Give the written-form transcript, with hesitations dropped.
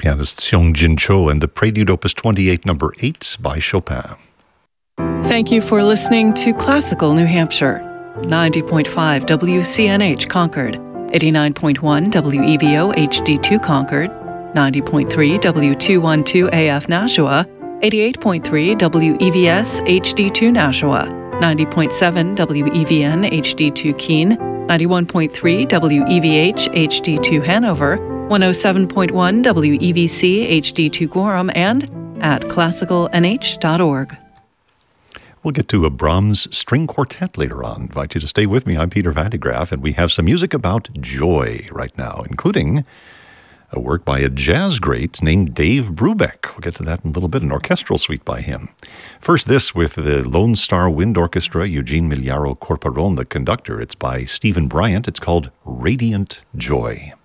pianist Seong Jin Cho, and the Prelude Opus 28, number 8 by Chopin. Thank you for listening to Classical New Hampshire. 90.5 WCNH Concord, 89.1 WEVO HD2 Concord, 90.3 W212 AF Nashua, 88.3 WEVS HD2 Nashua, 90.7 WEVN HD2 Keene, 91.3 WEVH HD2 Hanover, 107.1 WEVC HD2 Gorham, and at classicalnh.org. We'll get to a Brahms string quartet later on. I invite you to stay with me. I'm Peter Van de Graaff, and we have some music about joy right now, including a work by a jazz great named Dave Brubeck. We'll get to that in a little bit, an orchestral suite by him. First, this with the Lone Star Wind Orchestra, Eugene Miliaro Corporon, the conductor. It's by Stephen Bryant. It's called Radiant Joy.